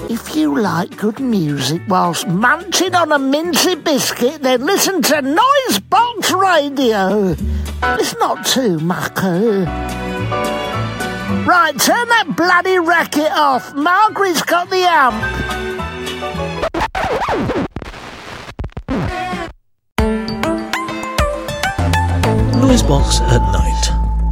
If you like good music whilst munching on a mincy biscuit, then listen to Noisebox Radio. It's not too mucker. Right, turn that bloody racket off. Margaret's got the amp. Noisebox at night.